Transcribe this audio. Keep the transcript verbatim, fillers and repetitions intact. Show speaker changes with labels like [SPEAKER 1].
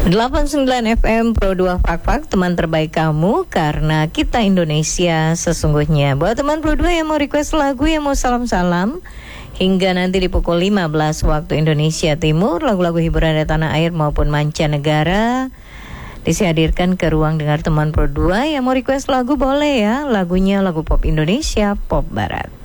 [SPEAKER 1] delapan puluh sembilan F M Pro dua Fak-Fak, teman terbaik kamu karena kita Indonesia sesungguhnya. Buat teman Pro dua yang mau request lagu, yang mau salam-salam, hingga nanti di pukul lima belas waktu Indonesia Timur, lagu-lagu hiburan dari tanah air maupun mancanegara dihadirkan ke ruang dengar teman Pro dua. Yang mau request lagu boleh ya, lagunya lagu pop Indonesia, pop barat.